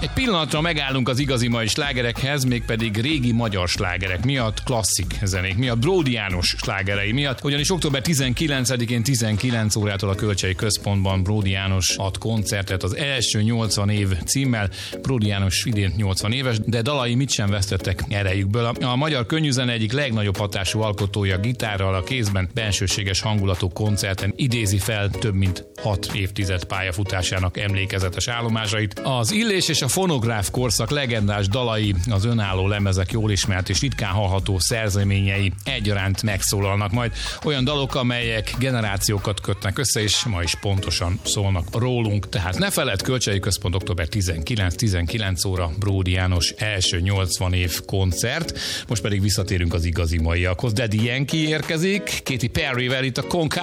Egy pillanatra megállunk az igazi mai slágerekhez, mégpedig régi magyar slágerek miatt, klasszik zenék miatt, Bródi János slágerei miatt, ugyanis október 19-én 19 órától a Kölcsei Központban Bródi János ad koncertet az első 80 év címmel. Bródi János idén 80 éves, de dalai mit sem vesztettek erejükből. A magyar könnyűzene egyik legnagyobb hatású alkotója gitárral a kézben, bensőséges hangulatú koncerten idézi fel több mint 6 évtized pályafutásának emlékezetes állomásait. Az Illés és a fonográf korszak legendás dalai, az önálló lemezek jól ismert és ritkán hallható szerzeményei egyaránt megszólalnak majd. Olyan dalok, amelyek generációkat kötnek össze, és ma is pontosan szólnak rólunk. Tehát ne feledd, Kölcsei Központ október 19 óra, Bródi János első 80 év koncert. Most pedig visszatérünk az igazi maiakhoz. Daddy Yankee érkezik, Katy Perryvel itt a Conca